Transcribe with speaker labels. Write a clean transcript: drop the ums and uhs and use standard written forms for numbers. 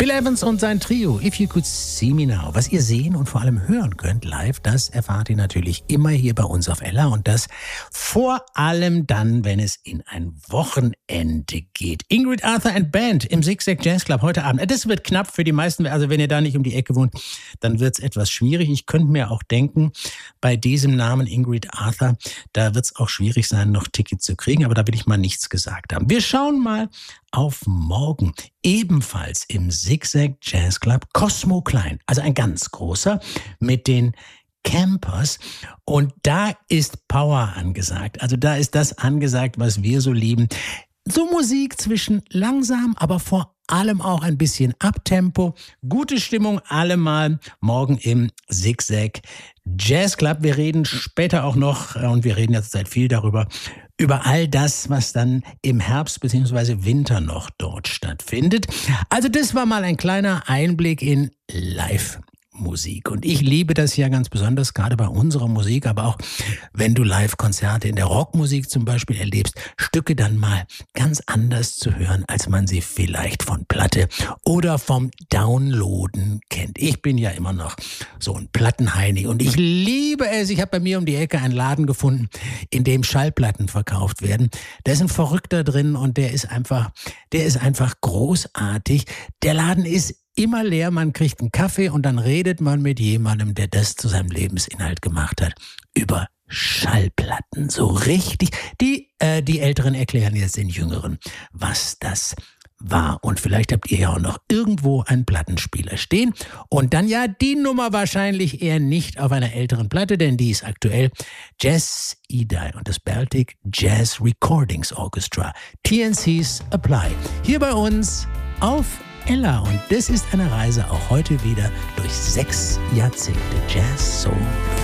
Speaker 1: Bill Evans und sein Trio, If You Could See Me Now. Was ihr sehen und vor allem hören könnt live, das erfahrt ihr natürlich immer hier bei uns auf Ella und das vor allem dann, wenn es in ein Wochenende geht. Ingrid Arthur and Band im Zigzag Jazz Club heute Abend. Das wird knapp für die meisten, also wenn ihr da nicht um die Ecke wohnt, dann wird es etwas schwierig. Ich könnte mir auch denken, bei diesem Namen Ingrid Arthur, da wird es auch schwierig sein, noch Tickets zu kriegen, aber da will ich mal nichts gesagt haben. Wir schauen mal auf morgen, ebenfalls im Zigzag Jazz Club, Cosmo Klein, also ein ganz großer mit den Campers, und da ist Power angesagt, also da ist das angesagt, was wir so lieben. So Musik zwischen langsam, aber vor allem auch ein bisschen Abtempo, gute Stimmung allemal morgen im Zigzag Jazz Club. Wir reden später auch noch, und wir reden jetzt seit viel darüber, über all das, was dann im Herbst bzw. Winter noch dort stattfindet. Also das war mal ein kleiner Einblick in Live-Musik. Und ich liebe das ja ganz besonders, gerade bei unserer Musik, aber auch wenn du Live-Konzerte in der Rockmusik zum Beispiel erlebst, Stücke dann mal ganz anders zu hören, als man sie vielleicht von Platte oder vom Downloaden kennt. Ich bin ja immer noch so ein Plattenheini und ich liebe es. Ich habe bei mir um die Ecke einen Laden gefunden, in dem Schallplatten verkauft werden. Da ist ein Verrückter drin und der ist einfach großartig. Der Laden ist immer leer, man kriegt einen Kaffee und dann redet man mit jemandem, der das zu seinem Lebensinhalt gemacht hat, über Schallplatten. So richtig. Die Älteren erklären jetzt den Jüngeren, was das war. Und vielleicht habt ihr ja auch noch irgendwo einen Plattenspieler stehen. Und dann ja die Nummer wahrscheinlich eher nicht auf einer älteren Platte, denn die ist aktuell. Jazz Edai und das Baltic Jazz Recordings Orchestra. TNC's Apply. Hier bei uns auf Ella, und das ist eine Reise auch heute wieder durch 6 Jahrzehnte Jazz, Soul,